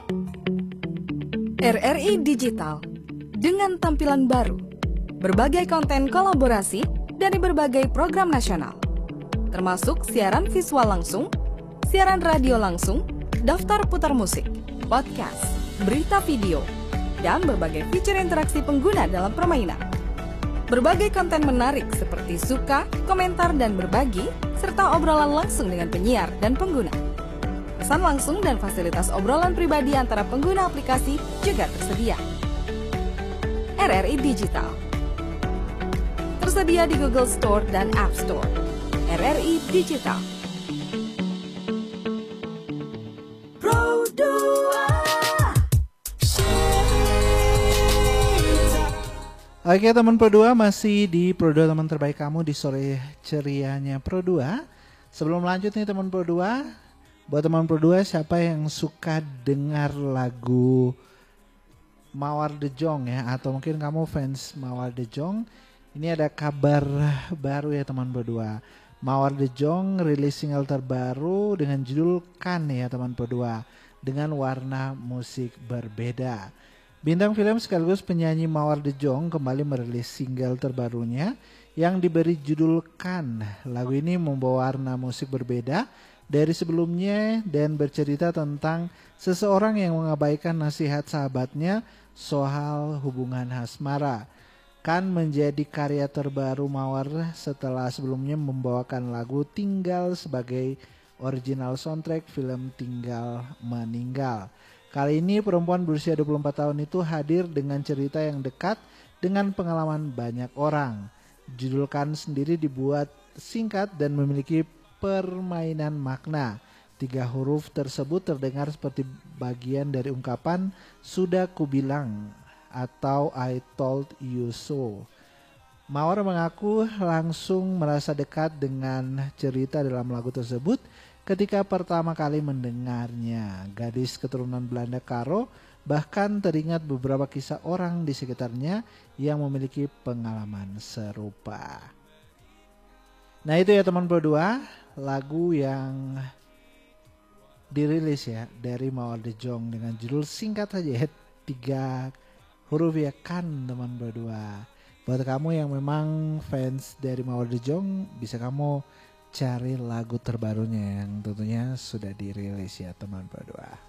RRI Digital dengan tampilan baru, berbagai konten kolaborasi dari berbagai program nasional, termasuk siaran visual langsung, siaran radio langsung, daftar putar musik, podcast, berita video, dan berbagai fitur interaksi pengguna dalam permainan. Berbagai konten menarik seperti suka, komentar, dan berbagi, serta obrolan langsung dengan penyiar dan pengguna. Pesan langsung dan fasilitas obrolan pribadi antara pengguna aplikasi juga tersedia. RRI Digital tersedia di Google Store dan App Store. RRI Digital. Oke teman Pro2, masih di Pro2 teman terbaik kamu di sore cerianya Pro2. Sebelum lanjut nih teman Pro2, buat teman Pro2 siapa yang suka dengar lagu Mawar De Jong ya, atau mungkin kamu fans Mawar De Jong, ini ada kabar baru ya teman Pro2. Mawar De Jong rilis single terbaru dengan judul Kan ya teman Pro2, dengan warna musik berbeda. Bintang film sekaligus penyanyi Mawar De Jong kembali merilis single terbarunya yang diberi judul Kan. Lagu ini membawa warna musik berbeda dari sebelumnya dan bercerita tentang seseorang yang mengabaikan nasihat sahabatnya soal hubungan asmara. Kan menjadi karya terbaru Mawar setelah sebelumnya membawakan lagu Tinggal sebagai original soundtrack film Tinggal Meninggal. Kali ini perempuan berusia 24 tahun itu hadir dengan cerita yang dekat dengan pengalaman banyak orang. Judul Kan sendiri dibuat singkat dan memiliki permainan makna. 3 huruf tersebut terdengar seperti bagian dari ungkapan sudah kubilang atau I told you so. Mawar mengaku langsung merasa dekat dengan cerita dalam lagu tersebut ketika pertama kali mendengarnya. Gadis keturunan Belanda Karo bahkan teringat beberapa kisah orang di sekitarnya yang memiliki pengalaman serupa. Nah itu ya teman Pro2, lagu yang dirilis ya dari Mawar De Jong dengan judul singkat saja ya, 3 huruf ya, Kan teman Pro2. Buat kamu yang memang fans dari Mawar De Jong, bisa kamu cari lagu terbarunya yang tentunya sudah dirilis ya teman Pro2.